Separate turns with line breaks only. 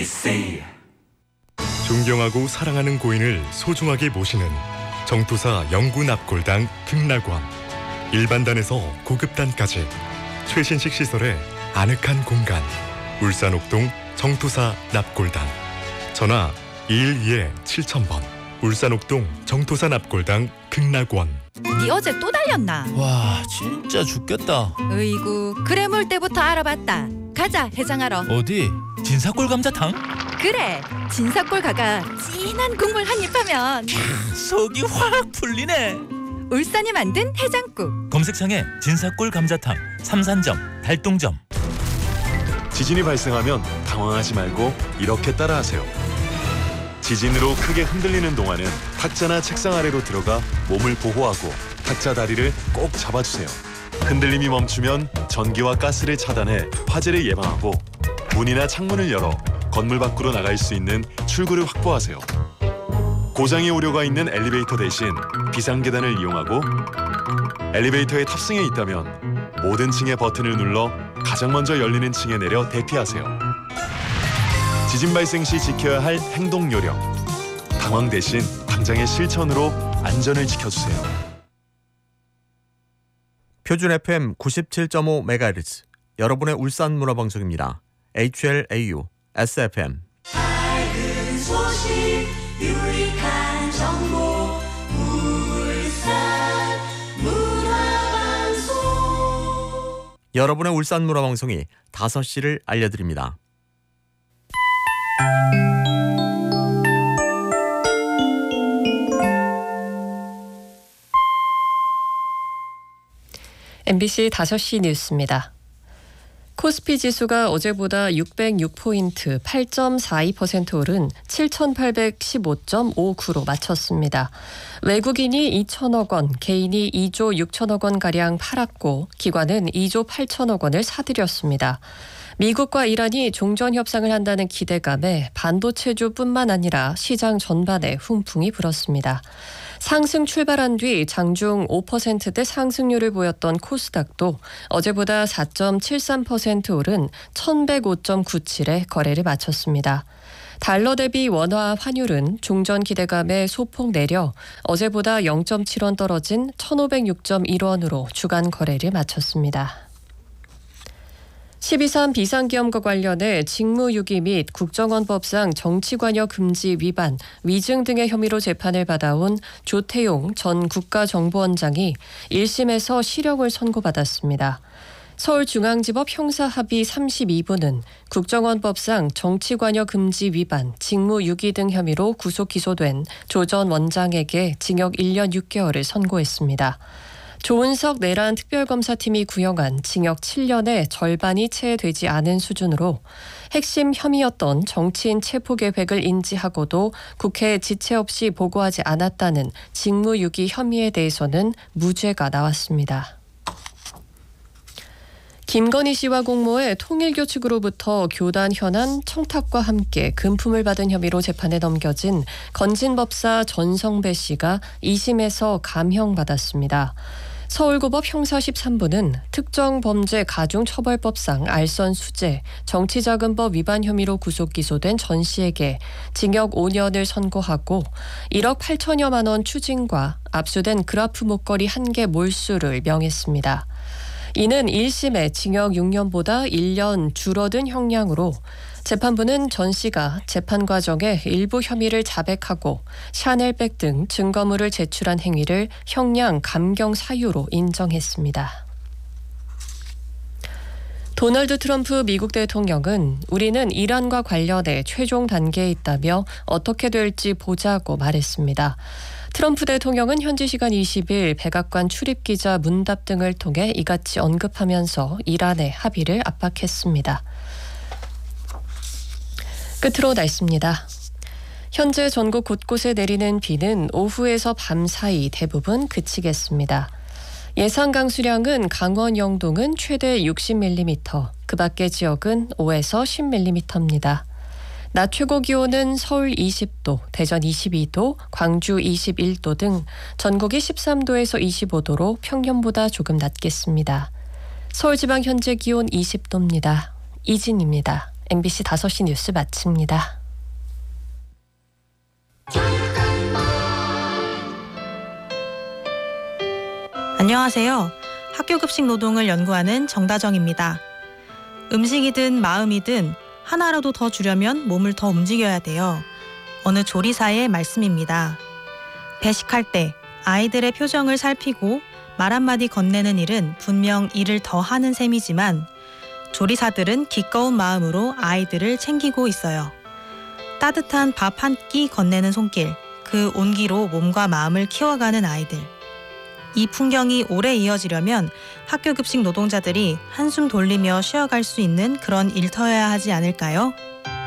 MBC
존경하고 사랑하는 고인을 소중하게 모시는 정토사 영구 납골당 극락원. 일반단에서 고급단까지 최신식 시설의 아늑한 공간. 울산 옥동 정토사 납골당. 전화 212-7000번. 울산 옥동 정토사 납골당 극락원.
니 어제 또 달렸나?
와 진짜 죽겠다.
으이구 그래 물 때부터 알아봤다. 가자 해장하러.
어디? 진사골 감자탕?
그래 진사골 가가 진한 국물 한 입 하면
속이 확 풀리네.
울산이 만든 해장국.
검색창에 진사골 감자탕, 삼산점, 달동점.
지진이 발생하면 당황하지 말고 이렇게 따라하세요. 지진으로 크게 흔들리는 동안은 탁자나 책상 아래로 들어가 몸을 보호하고 탁자 다리를 꼭 잡아주세요. 흔들림이 멈추면 전기와 가스를 차단해 화재를 예방하고 문이나 창문을 열어 건물 밖으로 나갈 수 있는 출구를 확보하세요. 고장이 우려가 있는 엘리베이터 대신 비상계단을 이용하고 엘리베이터에 탑승해 있다면 모든 층의 버튼을 눌러 가장 먼저 열리는 층에 내려 대피하세요. 지진 발생 시 지켜야 할 행동 요령. 당황 대신 당장의 실천으로 안전을 지켜주세요.
표준 FM 97.5MHz 여러분의 울산 문화방송입니다. HLAU SFM.
밝은 소식 유익한 정보 울산 문화방송.
여러분의 울산 문화방송이 5시를 알려드립니다.
MBC 5시 뉴스입니다. 코스피 지수가 어제보다 606포인트 8.42% 오른 7,815.59로 마쳤습니다. 외국인이 2천억 원, 개인이 2조 6천억 원가량 팔았고 기관은 2조 8천억 원을 사들였습니다. 미국과 이란이 종전 협상을 한다는 기대감에 반도체주뿐만 아니라 시장 전반에 훈풍이 불었습니다. 상승 출발한 뒤 장중 5%대 상승률을 보였던 코스닥도 어제보다 4.73% 오른 1105.97에 거래를 마쳤습니다. 달러 대비 원화 환율은 종전 기대감에 소폭 내려 어제보다 0.7원 떨어진 1,506.1원으로 주간 거래를 마쳤습니다. 12.3 비상계엄과 관련해 직무유기 및 국정원법상 정치관여 금지 위반, 위증 등의 혐의로 재판을 받아온 조태용 전 국가정보원장이 1심에서 실형을 선고받았습니다. 서울중앙지법 형사합의 32부는 국정원법상 정치관여 금지 위반, 직무유기 등 혐의로 구속 기소된 조 전 원장에게 징역 1년 6개월을 선고했습니다. 조은석 내란 특별검사팀이 구형한 징역 7년의 절반이 채 되지 않은 수준으로 핵심 혐의였던 정치인 체포 계획을 인지하고도 국회에 지체 없이 보고하지 않았다는 직무유기 혐의에 대해서는 무죄가 나왔습니다. 김건희 씨와 공모해 통일교 측으로부터 교단 현안 청탁과 함께 금품을 받은 혐의로 재판에 넘겨진 건진법사 전성배 씨가 2심에서 감형받았습니다. 서울고법 형사 13부는 특정범죄 가중처벌법상 알선 수재, 정치자금법 위반 혐의로 구속 기소된 전 씨에게 징역 5년을 선고하고 1억 8천여만 원 추징과 압수된 그라프 목걸이 1개 몰수를 명했습니다. 이는 1심의 징역 6년보다 1년 줄어든 형량으로 재판부는 전 씨가 재판 과정에 일부 혐의를 자백하고 샤넬백 등 증거물을 제출한 행위를 형량 감경 사유로 인정했습니다. 도널드 트럼프 미국 대통령은 우리는 이란과 관련해 최종 단계에 있다며 어떻게 될지 보자고 말했습니다. 트럼프 대통령은 현지 시간 20일 백악관 출입기자 문답 등을 통해 이같이 언급하면서 이란의 합의를 압박했습니다. 끝으로 날씨입니다. 현재 전국 곳곳에 내리는 비는 오후에서 밤 사이 대부분 그치겠습니다. 예상 강수량은 강원 영동은 최대 60mm, 그 밖의 지역은 5에서 10mm입니다. 낮 최고 기온은 서울 20도, 대전 22도, 광주 21도 등 전국이 13도에서 25도로 평년보다 조금 낮겠습니다. 서울지방 현재 기온 20도입니다. 이진입니다. MBC 5시 뉴스 마칩니다.
안녕하세요. 학교급식 노동을 연구하는 정다정입니다. 음식이든 마음이든 하나라도 더 주려면 몸을 더 움직여야 돼요. 어느 조리사의 말씀입니다. 배식할 때 아이들의 표정을 살피고 말 한마디 건네는 일은 분명 일을 더 하는 셈이지만 조리사들은 기꺼운 마음으로 아이들을 챙기고 있어요. 따뜻한 밥 한 끼 건네는 손길, 그 온기로 몸과 마음을 키워가는 아이들. 이 풍경이 오래 이어지려면 학교급식 노동자들이 한숨 돌리며 쉬어갈 수 있는 그런 일터여야 하지 않을까요?